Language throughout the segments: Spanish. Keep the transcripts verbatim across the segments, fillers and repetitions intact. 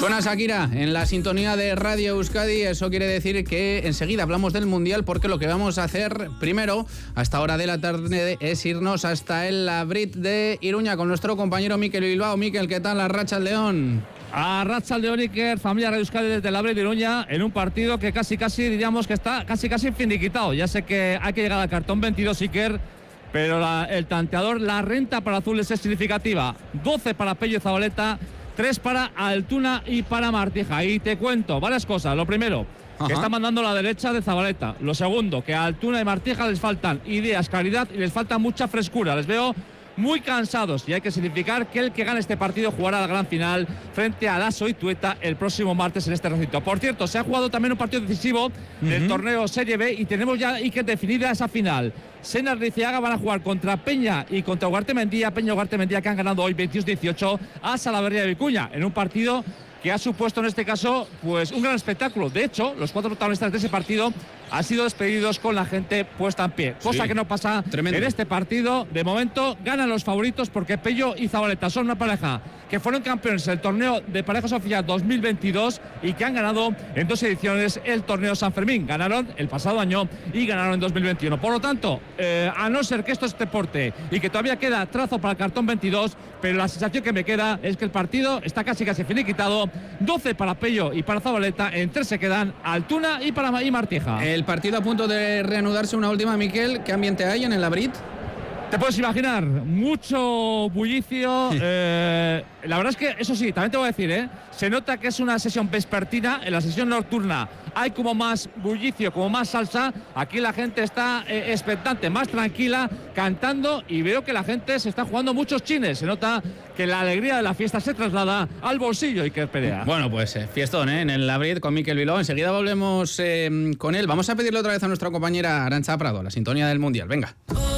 Suena Shakira en la sintonía de Radio Euskadi. Eso quiere decir que enseguida hablamos del Mundial, porque lo que vamos a hacer primero, a esta hora de la tarde, es irnos hasta el Labrit de Iruña con nuestro compañero Mikel Bilbao. Mikel, ¿qué tal? Arratsaldeon. Arratsaldeon, Iker, familia Radio Euskadi desde el Labrit de Iruña, en un partido que casi casi diríamos que está casi casi finiquitado. Ya sé que hay que llegar al cartón veintidós, Iker, pero la, el tanteador, la renta para azules es significativa. doce para Pello y Zabaleta, tres para Altuna y para Martija. Y te cuento varias cosas. Lo primero, Ajá. que está mandando la derecha de Zabaleta. Lo segundo, que a Altuna y Martija les faltan ideas, claridad y les falta mucha frescura. Les veo muy cansados y hay que significar que el que gane este partido jugará la gran final frente a Lasso y Tueta el próximo martes en este recinto. Por cierto, se ha jugado también un partido decisivo uh-huh. del torneo Serie B y tenemos ya y que definida esa final. Senar y Liceaga van a jugar contra Peña y contra Ugarte Mendía. Peña y Ugarte Mendía, que han ganado hoy veintidós dieciocho a Salaverría de Vicuña en un partido que ha supuesto en este caso pues un gran espectáculo. De hecho, los cuatro protagonistas de ese partido han sido despedidos con la gente puesta en pie, cosa sí, que no pasa tremendo. En este partido. De momento ganan los favoritos porque Pello y Zabaleta son una pareja que fueron campeones del torneo de parejas oficial dos mil veintidós y que han ganado en dos ediciones el torneo San Fermín. Ganaron el pasado año y ganaron en dos mil veintiuno. Por lo tanto, eh, a no ser que esto es deporte y que todavía queda trazo para el cartón veintidós, pero la sensación que me queda es que el partido está casi casi finiquitado. doce para Pello y para Zabaleta, en tres se quedan Altuna y para y Martija. El partido a punto de reanudarse. Una última, Miquel, ¿qué ambiente hay en el Labrit? Te puedes imaginar, mucho bullicio. eh, la verdad es que, eso sí, también te voy a decir, ¿eh? se nota que es una sesión vespertina. En la sesión nocturna hay como más bullicio, como más salsa. Aquí la gente está eh, expectante, más tranquila, cantando, y veo que la gente se está jugando muchos chines. Se nota que la alegría de la fiesta se traslada al bolsillo y que pelea. Bueno, pues eh, fiestón ¿eh? en el Labrit con Mikel Bilbao. Enseguida volvemos eh, con él. Vamos a pedirle otra vez a nuestra compañera Arantxa Prado la sintonía del Mundial. Venga.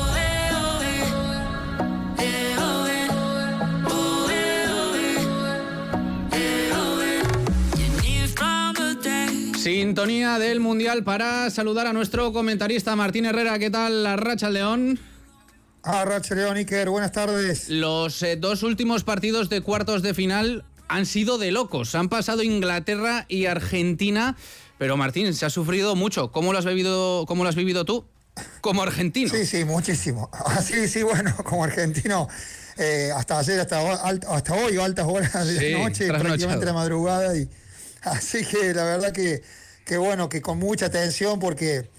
Sintonía del Mundial para saludar a nuestro comentarista Martín Herrera. ¿Qué tal, Arratsaldeon? Arratsaldeon, Iker, buenas tardes. Los eh, dos últimos partidos de cuartos de final han sido de locos. Han pasado Inglaterra y Argentina, pero Martín, se ha sufrido mucho. ¿Cómo lo has vivido, cómo lo has vivido tú como argentino? Sí, sí, muchísimo. Sí, sí, bueno, como argentino, eh, hasta ayer, hasta, hasta hoy, altas horas de sí, la noche, prácticamente la madrugada. Y así que la verdad que, que bueno, que con mucha tensión, porque